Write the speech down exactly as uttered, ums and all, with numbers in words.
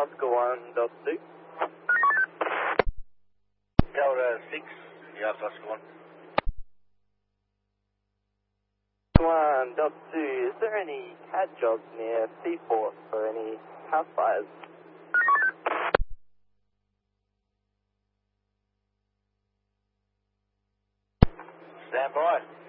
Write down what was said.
Oscar one dot two. Delta six, yeah, Oscar one. one dot two, is there any C A D jobs near Seaport for any house fires? Stand by.